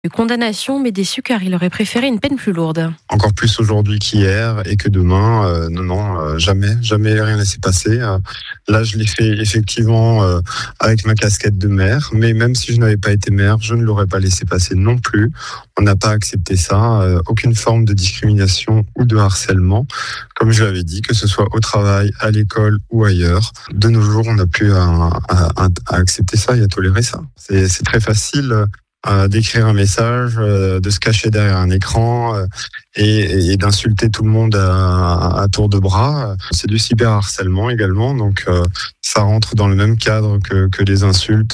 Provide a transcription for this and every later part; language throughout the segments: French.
Condamnation, mais déçu car il aurait préféré une peine plus lourde. Encore plus aujourd'hui qu'hier et que demain, jamais rien ne s'est passé. Là, je l'ai fait effectivement avec ma casquette de maire, mais même si je n'avais pas été maire, je ne l'aurais pas laissé passer non plus. On n'a pas accepté ça, aucune forme de discrimination ou de harcèlement, comme je l'avais dit, que ce soit au travail, à l'école ou ailleurs. De nos jours, on n'a plus à accepter ça et à tolérer ça. C'est très facile d'écrire un message, de se cacher derrière un écran et d'insulter tout le monde à tour de bras. C'est du cyberharcèlement également, donc ça rentre dans le même cadre que les insultes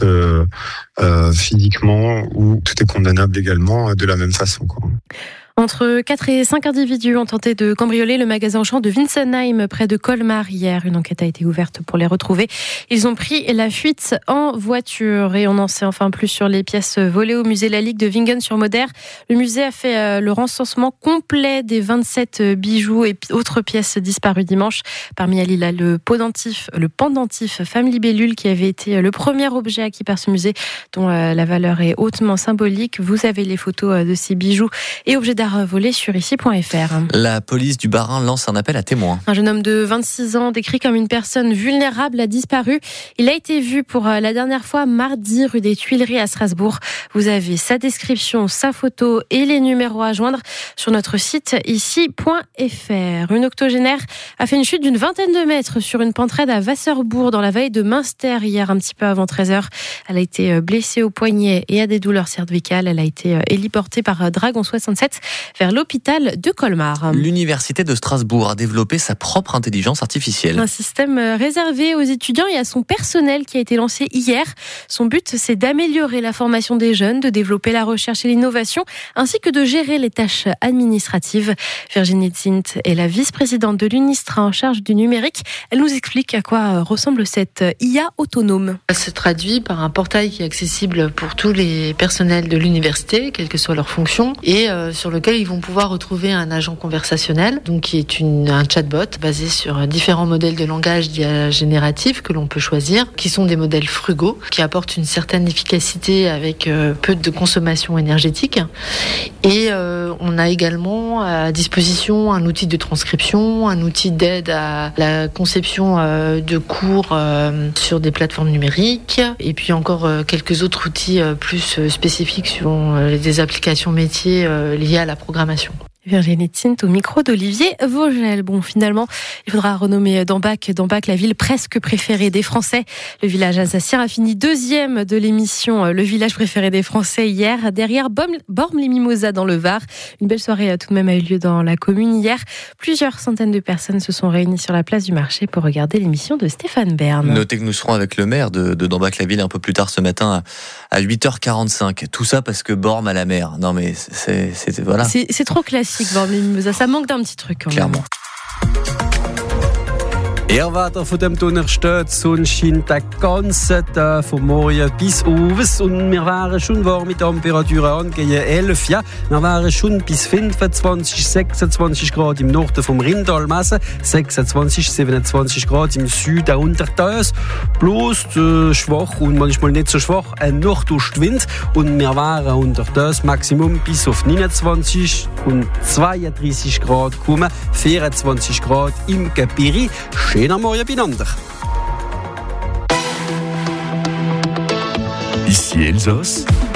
physiquement, où tout est condamnable également de la même façon, quoi. Entre 4 et 5 individus ont tenté de cambrioler le magasin Auchan de Winsenheim près de Colmar hier. Une enquête a été ouverte pour les retrouver. Ils ont pris la fuite en voiture et on en sait enfin plus sur les pièces volées au musée La Ligue de Wingen-sur-Moder. Le musée a fait le recensement complet des 27 bijoux et autres pièces disparues dimanche. Parmi elles, il y a le pendentif Femme Libellule qui avait été le premier objet acquis par ce musée dont la valeur est hautement symbolique. Vous avez les photos de ces bijoux et objets d'art volés sur ici.fr. La police du Bas-Rhin lance un appel à témoins. Un jeune homme de 26 ans, décrit comme une personne vulnérable, a disparu. Il a été vu pour la dernière fois mardi rue des Tuileries à Strasbourg. Vous avez sa description, sa photo et les numéros à joindre sur notre site ici.fr. Une octogénaire a fait une chute d'une vingtaine de mètres sur une pente raide à Wasserbourg dans la vallée de Münster hier un petit peu avant 13h. Elle a été blessée au poignet et a des douleurs cervicales. Elle a été héliportée par Dragon 67 vers l'hôpital de Colmar. L'université de Strasbourg a développé sa propre intelligence artificielle. Un système réservé aux étudiants et à son personnel qui a été lancé hier. Son but, c'est d'améliorer la formation des jeunes, de développer la recherche et l'innovation, ainsi que de gérer les tâches administratives. Virginie Zint est la vice-présidente de l'UNISTRA en charge du numérique. Elle nous explique à quoi ressemble cette IA autonome. Elle se traduit par un portail qui est accessible pour tous les personnels de l'université, quelle que soit leur fonction, et sur lequel ils vont pouvoir retrouver un agent conversationnel, donc qui est un chatbot basé sur différents modèles de langage d'IA génératif que l'on peut choisir, qui sont des modèles frugaux, qui apportent une certaine efficacité avec peu de consommation énergétique. Et on a également à disposition un outil de transcription, un outil d'aide à la conception de cours sur des plateformes numériques, et puis encore quelques autres outils plus spécifiques selon des applications métiers liées à la programmation. Virginie Zint au micro d'Olivier Vogel. Bon, finalement, il faudra renommer Dambach la ville presque préférée des Français. Le village alsacien a fini deuxième de l'émission Le village préféré des Français hier, derrière Bormes-les-Mimosas dans le Var. Une belle soirée tout de même a eu lieu dans la commune hier. Plusieurs centaines de personnes se sont réunies sur la place du marché pour regarder l'émission de Stéphane Bern. Notez que nous serons avec le maire de Dambach-la-Ville un peu plus tard ce matin à 8h45. Tout ça parce que Bormes à la mer. Non mais voilà. C'est trop classique. Ça manque d'un petit truc quand Clairement. Wetter von dem Donnerstag, Sonne scheint den ganzen Tag von morgen bis abends und wir wären schon warme Temperaturen angehen 11, ja. Wir wären schon bis 25, 26 Grad im Norden vom Rindalmesen, 26, 27 Grad im Süden Untertös, bloß schwach und manchmal nicht so schwach ein Nordostwind und wir wären Untertös Maximum bis auf 29 und 32 Grad kommen, 24 Grad im Gebirge. Schönen Morgen beieinander. Ici Elsace.